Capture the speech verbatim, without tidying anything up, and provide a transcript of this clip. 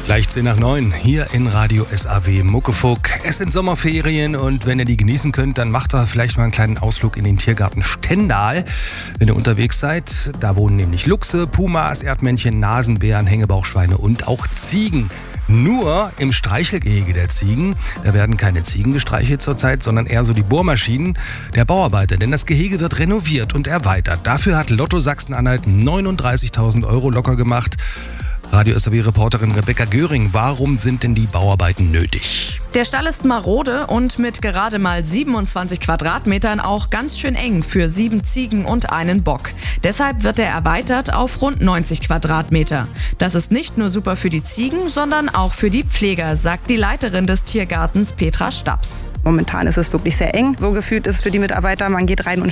Gleich zehn nach neun, hier in Radio S A W Muckefuck. Es sind Sommerferien und wenn ihr die genießen könnt, dann macht doch vielleicht mal einen kleinen Ausflug in den Tiergarten Stendal. Wenn ihr unterwegs seid, da wohnen nämlich Luchse, Pumas, Erdmännchen, Nasenbären, Hängebauchschweine und auch Ziegen. Nur im Streichelgehege der Ziegen, da werden keine Ziegen gestreichelt zurzeit, sondern eher so die Bohrmaschinen der Bauarbeiter. Denn das Gehege wird renoviert und erweitert. Dafür hat Lotto Sachsen-Anhalt neununddreißigtausend Euro locker gemacht. Radio S A W-Reporterin Rebecca Göring, warum sind denn die Bauarbeiten nötig? Der Stall ist marode und mit gerade mal siebenundzwanzig Quadratmetern auch ganz schön eng für sieben Ziegen und einen Bock. Deshalb wird er erweitert auf rund neunzig Quadratmeter. Das ist nicht nur super für die Ziegen, sondern auch für die Pfleger, sagt die Leiterin des Tiergartens Petra Staps. Momentan ist es wirklich sehr eng. So gefühlt ist es für die Mitarbeiter, man geht rein und